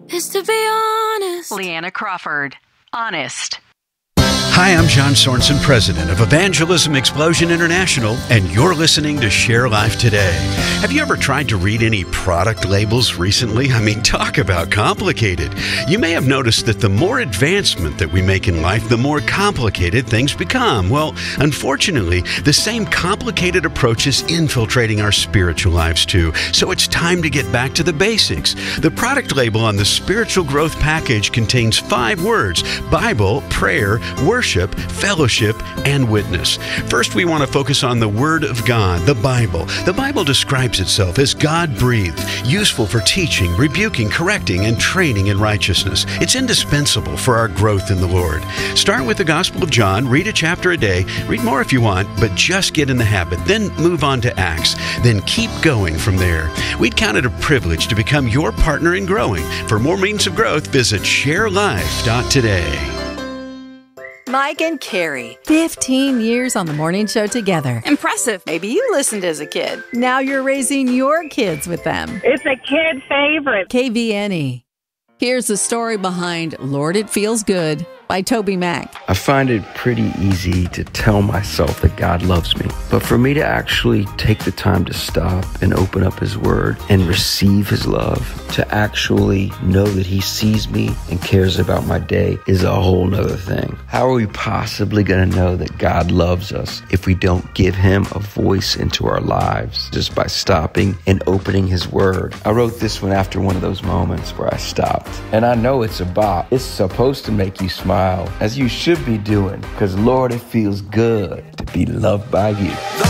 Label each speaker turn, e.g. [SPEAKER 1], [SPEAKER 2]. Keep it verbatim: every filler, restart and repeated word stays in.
[SPEAKER 1] is to be honest.
[SPEAKER 2] Leanna Crawford, Honest.
[SPEAKER 3] Hi, I'm John Sorensen, president of Evangelism Explosion International, and you're listening to Share Life Today. Have you ever tried to read any product labels recently? I mean, talk about complicated. You may have noticed that the more advancement that we make in life, the more complicated things become. Well, unfortunately, the same complicated approach is infiltrating our spiritual lives too. So it's time to get back to the basics. The product label on the Spiritual Growth Package contains five words: Bible, prayer, worship, fellowship, and witness. First, we want to focus on the Word of God, the Bible. The Bible describes itself as God-breathed, useful for teaching, rebuking, correcting, and training in righteousness. It's indispensable for our growth in the Lord. Start with the Gospel of John, read a chapter a day, read more if you want, but just get in the habit. Then move on to Acts. Then keep going from there. We'd count it a privilege to become your partner in growing. For more means of growth, visit share life dot today.
[SPEAKER 4] Mike and Carrie.
[SPEAKER 5] fifteen years on the morning show together.
[SPEAKER 4] Impressive. Maybe you listened as a kid.
[SPEAKER 5] Now you're raising your kids with them.
[SPEAKER 6] It's a kid favorite.
[SPEAKER 5] K V N E. Here's the story behind Lord, It Feels Good by Toby Mac.
[SPEAKER 7] I find it pretty easy to tell myself that God loves me. But for me to actually take the time to stop and open up His Word and receive His love, to actually know that He sees me and cares about my day, is a whole nother thing. How are we possibly going to know that God loves us if we don't give Him a voice into our lives just by stopping and opening His Word? I wrote this one after one of those moments where I stopped. And I know it's a bop. It's supposed to make you smile, as you should be doing, because Lord, it feels good to be loved by you.